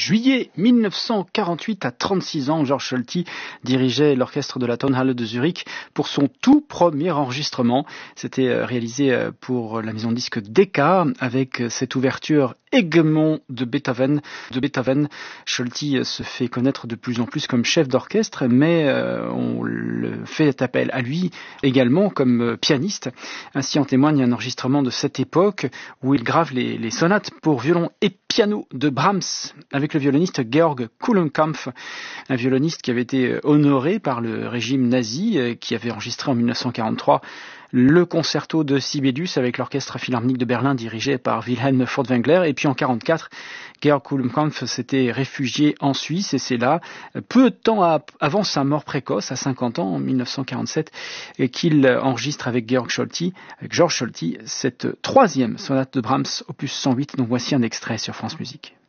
juillet 1948, à 36 ans, Georg Solti dirigeait l'orchestre de la Tonhalle de Zurich pour son tout premier enregistrement. C'était réalisé pour la maison de disque Decca avec cette ouverture Hegemon de Beethoven. Solti se fait connaître de plus en plus comme chef d'orchestre, mais on le fait appel à lui également comme pianiste. Ainsi en témoigne un enregistrement de cette époque où il grave les sonates pour violon et piano de Brahms avec le violoniste Georg Kulenkampff, un violoniste qui avait été honoré par le régime nazi, qui avait enregistré en 1943 le concerto de Sibelius avec l'orchestre philharmonique de Berlin dirigé par Wilhelm Furtwängler. Et puis en 1944, Georg Kulenkampff s'était réfugié en Suisse et c'est là, peu de temps avant sa mort précoce, à 50 ans, en 1947, qu'il enregistre avec Georg Solti, cette troisième sonate de Brahms, opus 108. Donc voici un extrait sur France Musique.